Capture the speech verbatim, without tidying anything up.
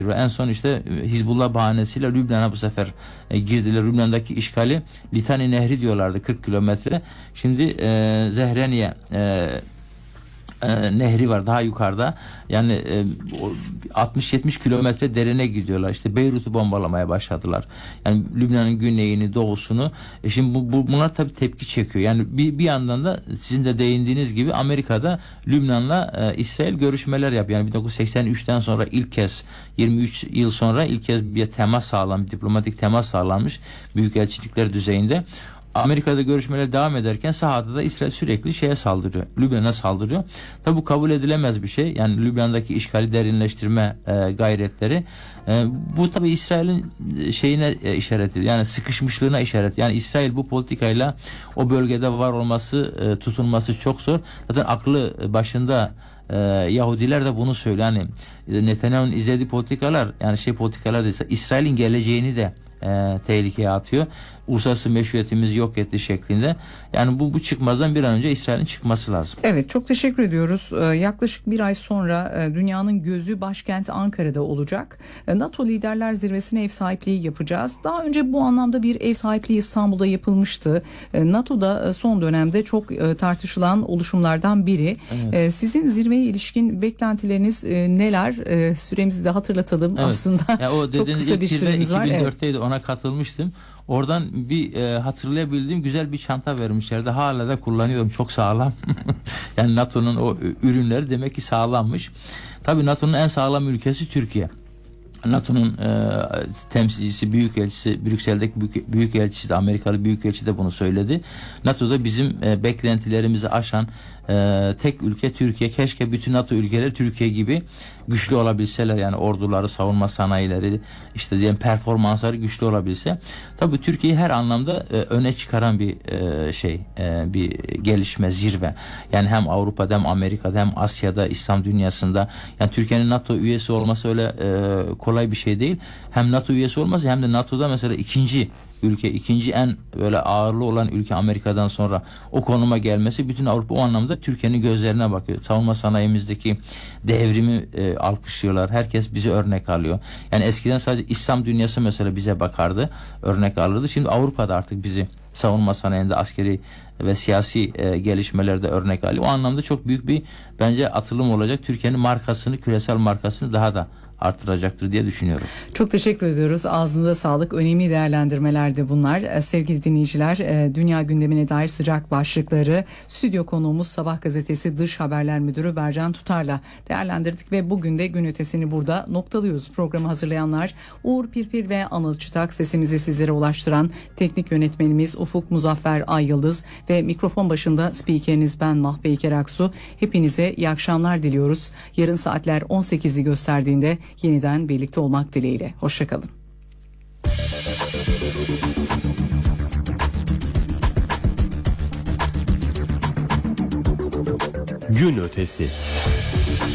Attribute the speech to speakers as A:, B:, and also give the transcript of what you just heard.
A: En son işte Hizbullah bahanesiyle Lübnan'a bu sefer e, girdiler. Lübnan'daki işgali Litani Nehri diyorlardı, kırk kilometre. Şimdi e, Zehreniye e, e, nehri var daha yukarıda. Yani e, altmış yetmiş kilometre derine gidiyorlar. İşte Beyrut'u bombalamaya başladılar. Yani Lübnan'ın güneyini, doğusunu. E şimdi bu, bu bunlar tabii tepki çekiyor. Yani bir, bir yandan da sizin de değindiğiniz gibi Amerika'da Lübnan'la e, İsrail görüşmeler yapıyor. Yani bin dokuz yüz seksen üçten sonra ilk kez, yirmi üç yıl sonra ilk kez bir temas sağlanmış, diplomatik temas sağlanmış büyükelçilikler düzeyinde. Amerika'da görüşmeler devam ederken sahada da İsrail sürekli şeye saldırıyor. Lübnan'a saldırıyor. Tabi bu kabul edilemez bir şey. Yani Lübnan'daki işgali derinleştirme e, gayretleri. E, bu tabi İsrail'in şeyine e, işaret ediyor. Yani sıkışmışlığına işaret. Yani İsrail bu politikayla o bölgede var olması, e, tutunması çok zor. Zaten aklı başında Ee, Yahudiler de bunu söylüyor. Yani Netanyahu'nun izlediği politikalar, yani şey politikalar değilse İsrail'in geleceğini de e, tehlikeye atıyor. Uluslararası meşruiyetimizi yok etti şeklinde. Yani bu, bu çıkmazdan bir an önce İsrail'in çıkması lazım.
B: Evet, çok teşekkür ediyoruz. Ee, yaklaşık bir ay sonra e, dünyanın gözü başkent Ankara'da olacak. E, NATO Liderler Zirvesi'ne ev sahipliği yapacağız. Daha önce bu anlamda bir ev sahipliği İstanbul'da yapılmıştı. E, NATO'da e, son dönemde çok e, tartışılan oluşumlardan biri. Evet. E, sizin zirveye ilişkin beklentileriniz e, neler? E, süremizi de hatırlatalım. Evet. Aslında
A: yani o
B: çok kısa bir süremiz var.
A: iki bin dörtteydi, evet. Ona katılmıştım. Oradan bir e, hatırlayabildiğim güzel bir çanta vermişlerdi. Hala da kullanıyorum. Çok sağlam. Yani NATO'nun o ürünleri demek ki sağlammış. Tabii NATO'nun en sağlam ülkesi Türkiye. NATO'nun e, temsilcisi, büyükelçisi, Brüksel'deki büyük, büyükelçisi de, Amerikalı büyükelçi de bunu söyledi. NATO'da bizim e, beklentilerimizi aşan e, tek ülke Türkiye. Keşke bütün NATO ülkeleri Türkiye gibi güçlü olabilseler, yani orduları, savunma sanayileri, işte diyelim performansları güçlü olabilse. Tabii Türkiye'yi her anlamda e, öne çıkaran bir e, şey, e, bir gelişme, zirve. Yani hem Avrupa'da hem Amerika'da hem Asya'da, İslam dünyasında. Yani Türkiye'nin NATO üyesi olması öyle e, kolay bir şey değil. Hem NATO üyesi olması hem de NATO'da mesela ikinci ülke, ikinci en böyle ağırlı olan ülke Amerika'dan sonra o konuma gelmesi, bütün Avrupa o anlamda Türkiye'nin gözlerine bakıyor. Savunma sanayimizdeki devrimi e, alkışlıyorlar. Herkes bizi örnek alıyor. Yani eskiden sadece İslam dünyası mesela bize bakardı, örnek alırdı. Şimdi Avrupa'da artık bizi savunma sanayinde, askeri ve siyasi e, gelişmelerde örnek alıyor. O anlamda çok büyük bir bence atılım olacak. Türkiye'nin markasını, küresel markasını daha da artıracaktır diye düşünüyorum.
B: Çok teşekkür ediyoruz. Ağzınıza sağlık. Önemli değerlendirmeler de bunlar. Sevgili dinleyiciler, dünya gündemine dair sıcak başlıkları stüdyo konuğumuz Sabah gazetesi Dış Haberler Müdürü Bercan Tutar'la değerlendirdik ve bugün de gün ötesini burada noktalıyoruz. Programı hazırlayanlar Uğur Pirpir ve Anıl Çıtak, sesimizi sizlere ulaştıran teknik yönetmenimiz Ufuk Muzaffer Ayyıldız ve mikrofon başında spikeriniz ben Mahpe İker Aksu. Hepinize iyi akşamlar diliyoruz. Yarın saatler on sekizi gösterdiğinde yeniden birlikte olmak dileğiyle. Hoşçakalın.
C: Gün ötesi.